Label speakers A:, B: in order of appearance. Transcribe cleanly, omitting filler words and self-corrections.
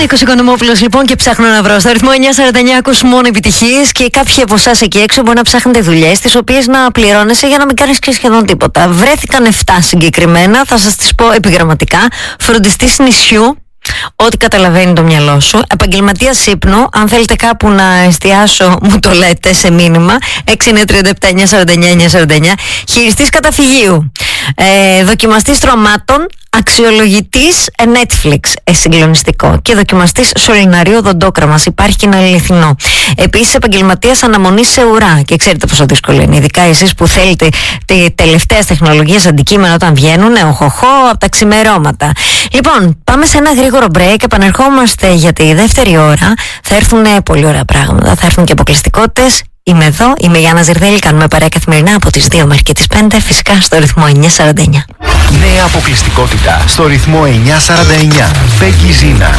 A: Νίκος Οικονομόπουλος λοιπόν και ψάχνω να βρω στο ρυθμό 949 ακούς μόνο επιτυχίες και κάποιοι από εσάς εκεί έξω μπορεί να ψάχνετε δουλειές τις οποίες να πληρώνεσαι για να μην κάνεις και σχεδόν τίποτα. Βρέθηκαν 7 συγκεκριμένα, θα σας τις πω επιγραμματικά. Φροντιστής νησιού, ό,τι καταλαβαίνει το μυαλό σου. Επαγγελματίας ύπνου, αν θέλετε κάπου να εστιάσω μου το λέτε σε μήνυμα 6937-949-949. Χειριστής καταφυγίου, δοκιμαστής τρομάτων, αξιολογητής Netflix, συγκλονιστικό, και δοκιμαστής σωληναρίου οδοντόκραμας, υπάρχει και ένα αληθινό. Επίσης επαγγελματίας αναμονής σε ουρά, και ξέρετε πόσο δύσκολο είναι, ειδικά εσείς που θέλετε τη τελευταία τεχνολογία αντικείμενα όταν βγαίνουν, οχοχό, από τα ξημερώματα. Λοιπόν, πάμε σε ένα γρήγορο break, επανερχόμαστε για τη δεύτερη ώρα, θα έρθουν πολύ ωραία πράγματα, θα έρθουν και αποκλειστικότητες. Είμαι εδώ, είμαι η Γιάννα Ζερδέλη, κάνουμε παρέα καθημερινά από τις 2 μέχρι και τις 5, φυσικά στο ρυθμό 949.
B: Νέα αποκλειστικότητα στο ρυθμό 949. Πέγγι Ζήνα.